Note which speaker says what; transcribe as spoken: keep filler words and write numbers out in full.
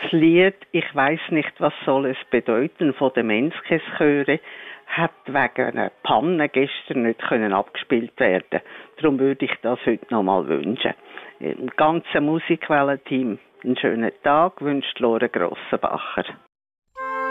Speaker 1: Das Lied «Ich weiss nicht, was soll es bedeuten» von den Menskes-Chöre hat wegen einer Panne gestern nicht können abgespielt werden. Darum würde ich das heute noch mal wünschen. Im ganzen Musikwellen-Team einen schönen Tag, wünscht Lore Grossenbacher.